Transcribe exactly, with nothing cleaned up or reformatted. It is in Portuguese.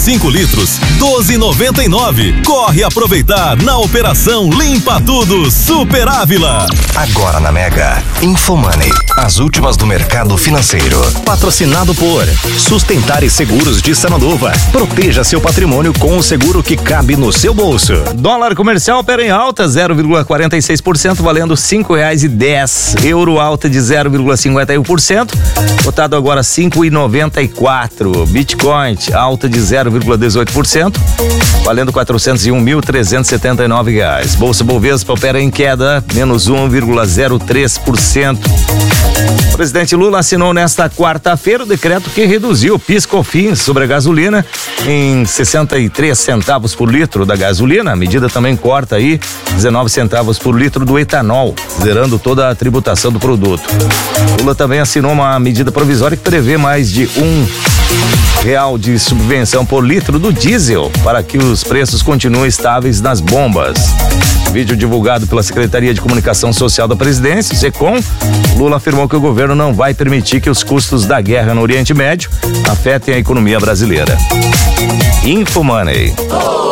cinco litros, doze e noventa e nove. Corre aproveitar na operação Limpa Tudo Super Ávila. Agora na Mega, Infomoney, as últimas do mercado financeiro. Patrocinado por Sustentar e Seguros de Sananduva. Proteja seu patrimônio com o seguro que cabe no seu bolso. Dólar comercial opera em alta, zero vírgula quarenta e seis por cento, valendo cinco reais e dez. Euro alta de zero vírgula cinquenta e um por cento, cotado agora cinco e noventa e quatro. Bitcoin alta de zero vírgula dezoito por cento, valendo quatrocentos e um mil trezentos e setenta e nove reais. Bolsa Bovespa opera em queda, menos um vírgula zero três por cento. O presidente Lula assinou nesta quarta-feira o decreto que reduziu o PIS/COFINS sobre a gasolina em sessenta e três centavos por litro da gasolina. A medida também corta aí dezenove centavos por litro do etanol, zerando toda a tributação do produto. Lula também assinou uma medida provisória que prevê mais de um real de subvenção por litro do diesel para que os preços continuem estáveis nas bombas. Vídeo divulgado pela Secretaria de Comunicação Social da Presidência, SECOM, Lula afirmou que o governo não vai permitir que os custos da guerra no Oriente Médio afetem a economia brasileira. Infomoney.